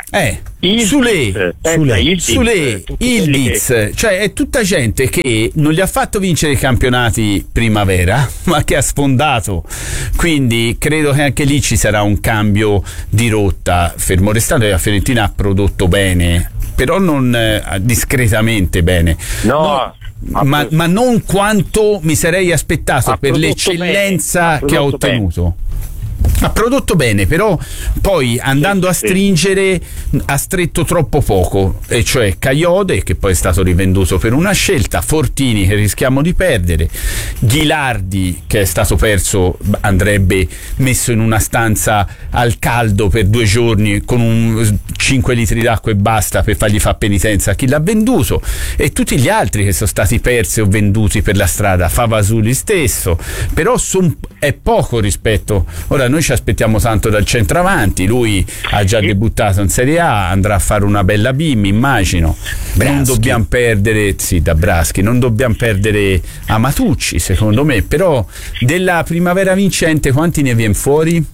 Ildiz, cioè è tutta gente che non gli ha fatto vincere i campionati primavera, ma che ha sfondato. Quindi credo che anche lì ci sarà un cambio di rotta, fermo restando che la Fiorentina ha prodotto bene, però non discretamente bene. Ma non quanto mi sarei aspettato per l'eccellenza che ha ottenuto. Ha prodotto bene, però poi andando a stringere ha stretto troppo poco, e cioè Caiode, che poi è stato rivenduto per una scelta, Fortini che rischiamo di perdere, Ghilardi che è stato perso, andrebbe messo in una stanza al caldo per 2 giorni con 5 litri d'acqua e basta per fargli fare penitenza a chi l'ha venduto, e tutti gli altri che sono stati persi o venduti per la strada, Favasuli stesso, però è poco rispetto. Ora noi ci aspettiamo tanto dal centravanti, lui ha già debuttato in Serie A, andrà a fare una bella BIM, immagino. Non dobbiamo perdere da Braschi, non dobbiamo perdere Amatucci, secondo me, però della primavera vincente quanti ne viene fuori?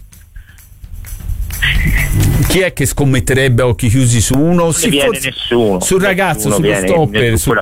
Chi è che scommetterebbe a occhi chiusi su uno? Non viene nessuno. Sul ragazzo, sullo stopper, su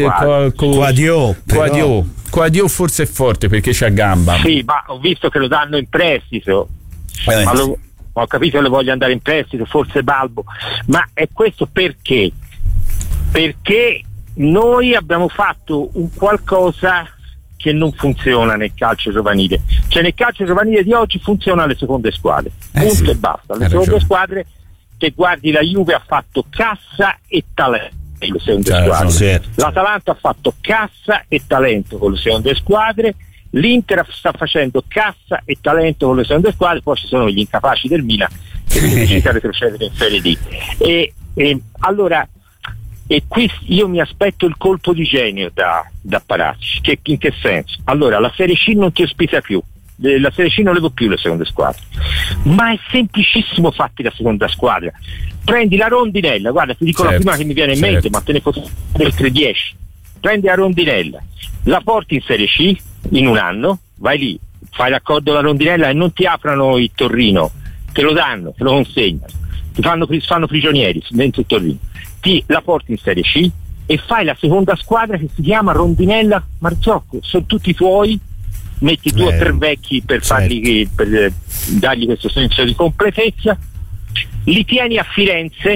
Quadio forse è forte perché c'ha gamba. Sì, ma ho visto che lo danno in prestito. Ho capito che lo voglio andare in prestito, forse Balbo. Ma è questo perché? Perché noi abbiamo fatto un qualcosa che non funziona nel calcio giovanile. Cioè nel calcio giovanile di oggi funziona le seconde squadre. Punto e basta. Le seconde squadre, che guardi, la Juve ha fatto cassa e talento. Le seconde squadre. L'Atalanta ha fatto cassa e talento con le seconde squadre, l'Inter sta facendo cassa e talento con le seconde squadre, poi ci sono gli incapaci del Milan che sono riusciti a retrocedere in Serie D. Allora, qui io mi aspetto il colpo di genio da Paratici. In che senso? Allora, la Serie C non ti ospita più, la Serie C non le può più le seconde squadre, ma è semplicissimo fatti la seconda squadra. Prendi la rondinella, guarda, ti dico la prima che mi viene in mente, ma te ne posso dire 3-10. Prendi la rondinella, la porti in Serie C in un anno, vai lì, fai l'accordo alla rondinella e non ti aprono il Torino, te lo danno, te lo consegnano, ti fanno prigionieri dentro il Torino, la porti in Serie C e fai la seconda squadra che si chiama Rondinella Marzocco, sono tutti tuoi, metti 2 o 3 vecchi per fargli, per dargli questo senso di completezza, li tieni a Firenze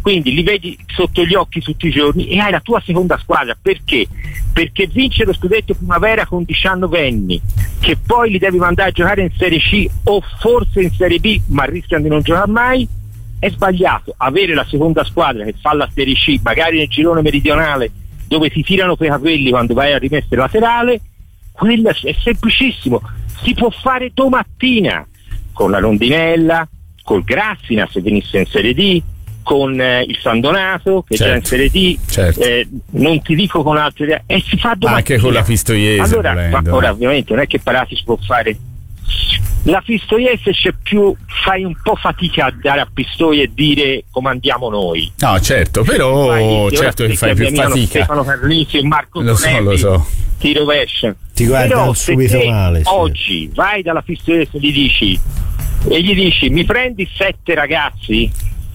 quindi li vedi sotto gli occhi tutti i giorni e hai la tua seconda squadra. Perché? Perché vince lo scudetto primavera con 19enni che poi li devi mandare a giocare in Serie C o forse in Serie B, ma rischiano di non giocare mai. È sbagliato avere la seconda squadra che fa la Serie C magari nel girone meridionale dove ti tirano per i capelli quando vai a rimessa laterale. Quello è semplicissimo, si può fare domattina con la Rondinella, col Grassina se venisse in Serie D, con il San Donato che è già in Serie D, non ti dico con altre, e si fa domattina. Anche con la Pistoiese. Allora, ora ovviamente non è che Paratici può fare la Pistoiese, c'è più, fai un po' fatica a dare a Pistoia e dire comandiamo noi. No, certo, però certo che fai più fatica. Stefano Carlisi e Marco lo so. Ti rovescia. Ti guardano subito male. Oggi vai dalla Pistoiese e gli dici mi prendi 7 ragazzi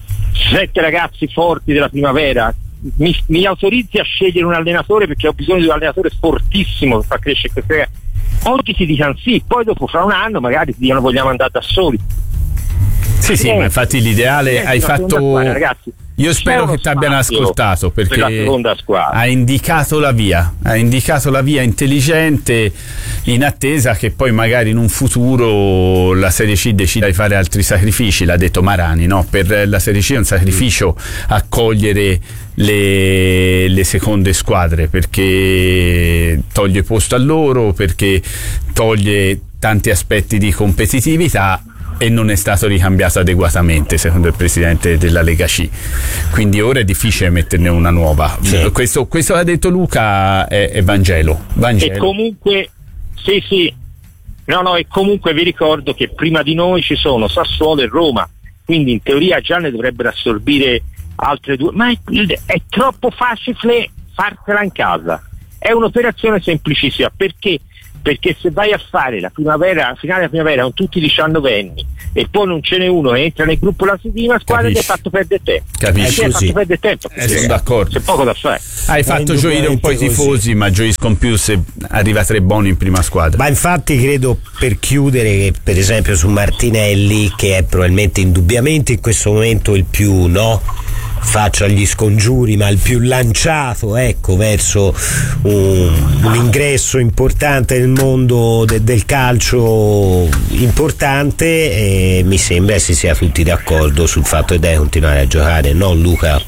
forti della primavera, mi autorizzi a scegliere un allenatore perché ho bisogno di un allenatore fortissimo per far crescere queste ragazze. Oggi ti dicono sì, poi dopo fra un anno magari ti dicono vogliamo andare da soli. Sì, ma infatti l'ideale hai fatto. Squadra, ragazzi, io spero che ti abbiano ascoltato perché per la seconda squadra. Ha indicato la via intelligente, in attesa che poi magari in un futuro la Serie C decida di fare altri sacrifici. L'ha detto Marani, no? Per la Serie C è un sacrificio accogliere le seconde squadre, perché toglie posto a loro, perché toglie tanti aspetti di competitività e non è stato ricambiato adeguatamente secondo il presidente della Lega C, quindi ora è difficile metterne una nuova. Questo che ha detto Luca è Vangelo. E comunque e comunque vi ricordo che prima di noi ci sono Sassuolo e Roma, quindi in teoria già ne dovrebbero assorbire altre 2, ma è troppo facile fartela in casa. È un'operazione semplicissima. Perché se vai a fare la finale della primavera con tutti i 19enni e poi non ce n'è uno che entra nel gruppo la settima squadra, ti hai fatto perdere tempo. Capisci? Hai fatto perdere tempo. Sono d'accordo. C'è poco da fare. Hai fatto gioire un po' i tifosi, ma gioiscono più se arriva Treboni in prima squadra. Ma infatti credo, per chiudere, che per esempio su Martinelli, che è probabilmente indubbiamente in questo momento il più faccia gli scongiuri, ma il più lanciato verso un ingresso importante nel mondo del calcio importante, e mi sembra si sia tutti d'accordo sul fatto che deve continuare a giocare, no Luca?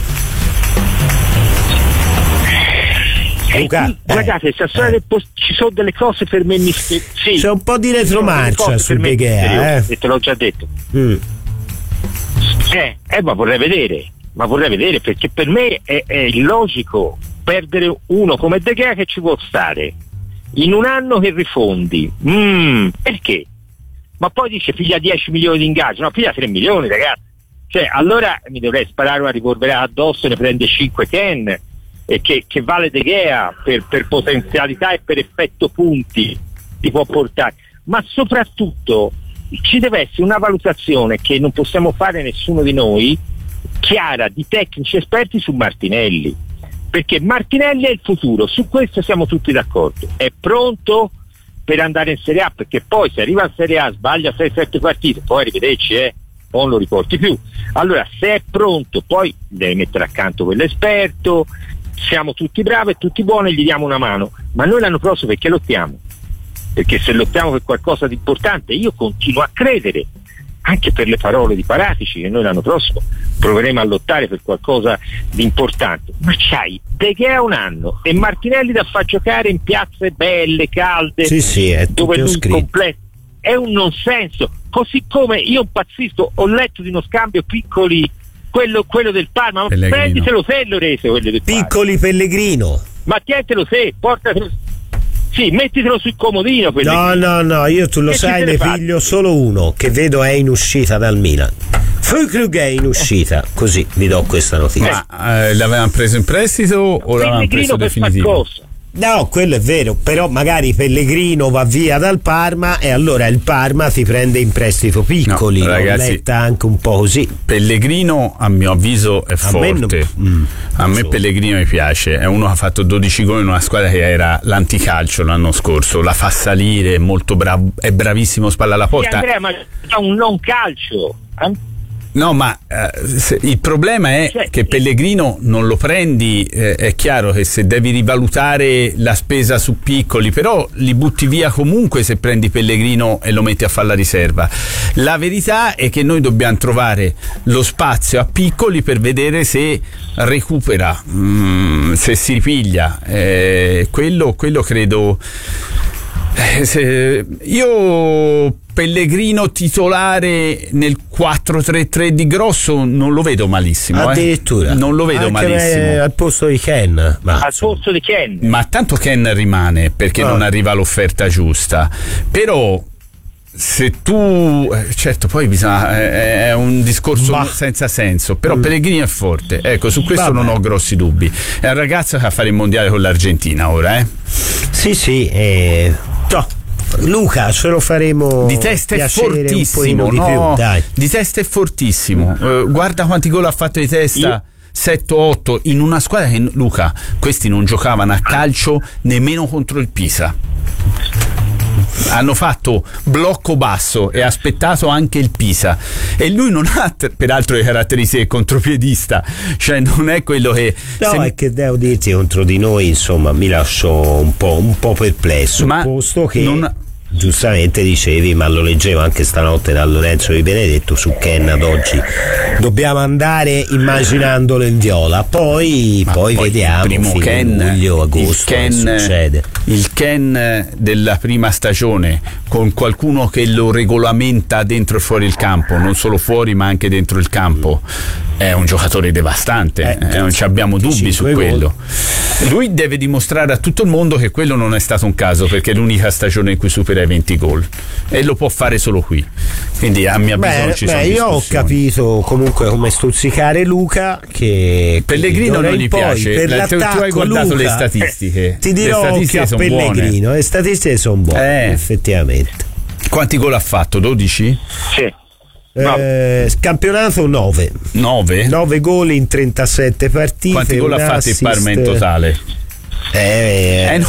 Ragazzi, ci sono delle cose per me c'è un po' di retromarcia su De Gea, te l'ho già detto. Ma vorrei vedere perché per me è illogico perdere uno come De Gea che ci può stare in un anno che rifondi. Perché? Ma poi dice piglia 10 milioni di ingaggio, no, piglia 3 milioni, ragazzi. Cioè, allora mi dovrei sparare una rivolverata addosso e ne prende 5 Ken, e che vale De Gea per potenzialità e per effetto punti ti può portare. Ma soprattutto ci deve essere una valutazione che non possiamo fare nessuno di noi, chiara, di tecnici esperti su Martinelli, perché Martinelli è il futuro, su questo siamo tutti d'accordo. È pronto per andare in Serie A, perché poi se arriva in Serie A sbaglia 6-7 partite, poi arrivederci, non lo riporti più. Allora, se è pronto, poi deve mettere accanto quell'esperto, siamo tutti bravi e tutti buoni e gli diamo una mano. Ma noi l'anno prossimo perché lottiamo? Perché se lottiamo per qualcosa di importante, io continuo a credere, anche per le parole di Paratici, che noi l'anno prossimo proveremo a lottare per qualcosa di importante. Ma c'hai De Gea un anno e Martinelli da far giocare in piazze belle, calde, è dove lui scritto. completo. È un non senso. Così come io impazzisco, ho letto di uno scambio Piccoli, quello del Parma, ma prenditelo te Lorenzo, quello del Piccoli Parma. Pellegrino. Ma tientelo te, portatelo. Sì, mettitelo sul comodino. No, io tu lo sai, ne piglio solo uno che vedo è in uscita dal Milan. Füllkrug è in uscita, così vi do questa notizia. Ma l'avevano preso in prestito o l'avevano preso definitivo? No, quello è vero, però magari Pellegrino va via dal Parma e allora il Parma ti prende in prestito Piccoli. No, ragazzi, letta anche un po' così. Pellegrino a mio avviso è forte. A me Pellegrino mi piace, è uno che ha fatto 12 gol in una squadra che era l'anticalcio l'anno scorso, la fa salire, è molto bravo, è bravissimo, spalla alla porta. Andrea, ma c'è un non calcio. No, ma il problema è che Pellegrino non lo prendi, è chiaro che se devi rivalutare la spesa su piccoli, però li butti via comunque se prendi Pellegrino e lo metti a fare la riserva. La verità è che noi dobbiamo trovare lo spazio a piccoli per vedere se recupera, se si ripiglia. Quello credo. Io Pellegrino titolare nel 4-3-3 di Grosso non lo vedo malissimo. Addirittura non lo vedo anche malissimo. Al posto di Ken. Al posto di Ken. Ma tanto Ken rimane perché non arriva l'offerta giusta. Però se tu certo poi bisogna è un discorso senza senso, però Pellegrino è forte, ecco, su questo non ho grossi dubbi. È un ragazzo che va a fare il mondiale con l'Argentina ora, sì, no. Luca, ce lo faremo di testa è fortissimo, di più, dai. Di testa è fortissimo, guarda quanti gol ha fatto di testa. 7-8 in una squadra che, Luca, questi non giocavano a calcio nemmeno contro il Pisa. Hanno fatto blocco basso e aspettato anche il Pisa, e lui non ha peraltro le caratteristiche contropiedista, cioè non è quello che è che devo dirti, contro di noi insomma mi lasciò un po' perplesso, posto che giustamente dicevi, ma lo leggevo anche stanotte da Lorenzo Di Benedetto su Ken ad oggi, dobbiamo andare immaginandolo in viola, poi vediamo primo Ken, luglio, agosto, che succede. Il Ken della prima stagione con qualcuno che lo regolamenta dentro e fuori il campo, non solo fuori ma anche dentro il campo, è un giocatore devastante, non ci abbiamo dubbi su quello. Lui deve dimostrare a tutto il mondo che quello non è stato un caso, perché è l'unica stagione in cui supera i 20 gol e lo può fare solo qui, quindi a mio avviso non ci sono discussioni. Io ho capito comunque come stuzzicare Luca, che Pellegrino non gli piace, tu hai guardato Luca, le statistiche, ti dirò che a Pellegrino le statistiche sono buone, effettivamente. Quanti gol ha fatto? 12? Sì. Campionato 9 gol in 37 partite. Quanti gol ha fatto il Parma in totale?